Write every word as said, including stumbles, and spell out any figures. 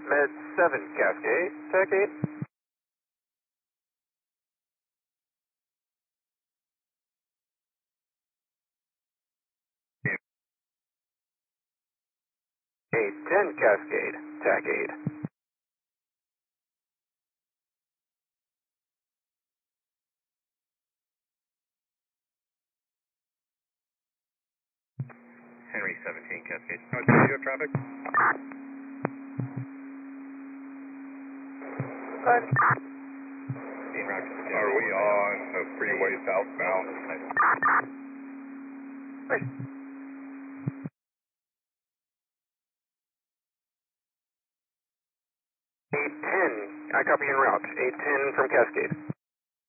Med seven Cascade, Tech eight. eight ten Cascade, Tech eight. Henry seventeen Cascade. Oh, do you have traffic? Are we on the freeway southbound? eight ten, I copy en route. eight ten from Cascade.